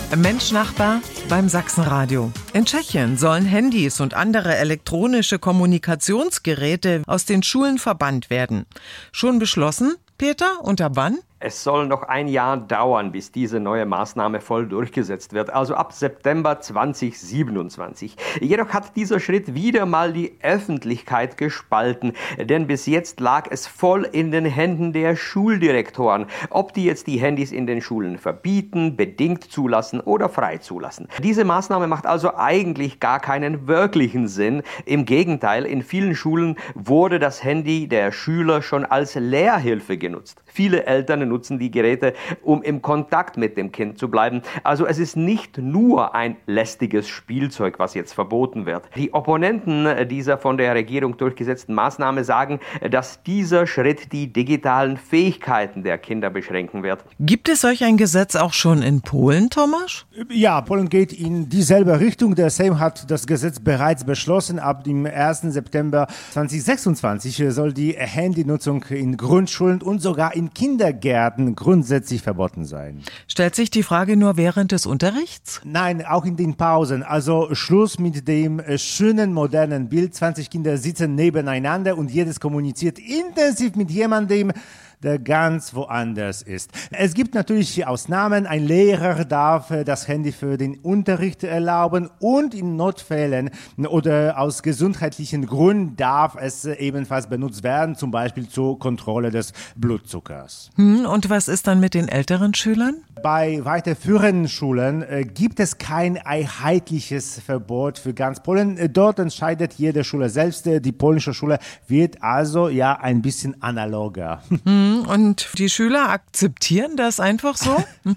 Mensch Nachbar beim Sachsenradio. In Tschechien sollen Handys und andere elektronische Kommunikationsgeräte aus den Schulen verbannt werden. Schon beschlossen, Peter, und ab wann? Es soll noch ein Jahr dauern, bis diese neue Maßnahme voll durchgesetzt wird, also ab September 2027. Jedoch hat dieser Schritt wieder mal die Öffentlichkeit gespalten, denn bis jetzt lag es voll in den Händen der Schuldirektoren, ob die jetzt die Handys in den Schulen verbieten, bedingt zulassen oder frei zulassen. Diese Maßnahme macht also eigentlich gar keinen wirklichen Sinn. Im Gegenteil, in vielen Schulen wurde das Handy der Schüler schon als Lehrhilfe genutzt. Viele Eltern nutzen die Geräte, um im Kontakt mit dem Kind zu bleiben. Also es ist nicht nur ein lästiges Spielzeug, was jetzt verboten wird. Die Opponenten dieser von der Regierung durchgesetzten Maßnahme sagen, dass dieser Schritt die digitalen Fähigkeiten der Kinder beschränken wird. Gibt es solch ein Gesetz auch schon in Polen, Thomas? Ja, Polen geht in dieselbe Richtung. Der Sejm hat das Gesetz bereits beschlossen. Ab dem 1. September 2026 soll die Handynutzung in Grundschulen und sogar in Kindergärten grundsätzlich verboten sein. Stellt sich die Frage nur während des Unterrichts? Nein, auch in den Pausen. Also Schluss mit dem schönen modernen Bild. 20 Kinder sitzen nebeneinander und jedes kommuniziert intensiv mit jemandem, der ganz woanders ist. Es gibt natürlich Ausnahmen. Ein Lehrer darf das Handy für den Unterricht erlauben und in Notfällen oder aus gesundheitlichen Gründen darf es ebenfalls benutzt werden, zum Beispiel zur Kontrolle des Blutzuckers. Und was ist dann mit den älteren Schülern? Bei weiterführenden Schulen gibt es kein einheitliches Verbot für ganz Polen. Dort entscheidet jede Schule selbst. Die polnische Schule wird also ja ein bisschen analoger. Und die Schüler akzeptieren das einfach so?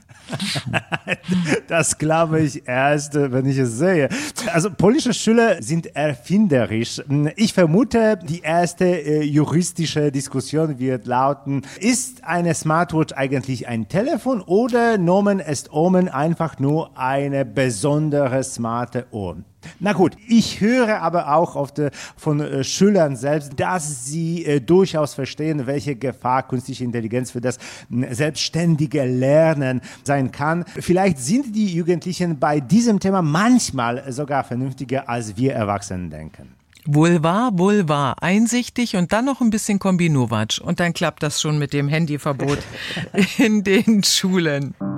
Das glaube ich erst, wenn ich es sehe. Also polnische Schüler sind erfinderisch. Ich vermute, die erste juristische Diskussion wird lauten, ist eine Smartwatch eigentlich ein Telefon oder Nomen est Omen einfach nur eine besondere smarte Uhr? Na gut, ich höre aber auch oft von Schülern selbst, dass sie durchaus verstehen, welche Gefahr künstliche Intelligenz für das selbstständige Lernen sein kann. Vielleicht sind die Jugendlichen bei diesem Thema manchmal sogar vernünftiger, als wir Erwachsenen denken. Wohl wahr, einsichtig und dann noch ein bisschen Kombinowatsch. Und dann klappt das schon mit dem Handyverbot in den Schulen.